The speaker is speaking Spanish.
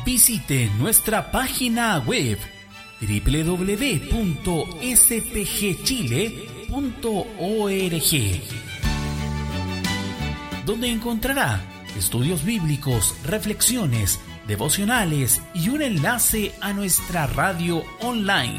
Visite nuestra página web www.spgchile.org, donde encontrará estudios bíblicos, reflexiones, devocionales y un enlace a nuestra radio online.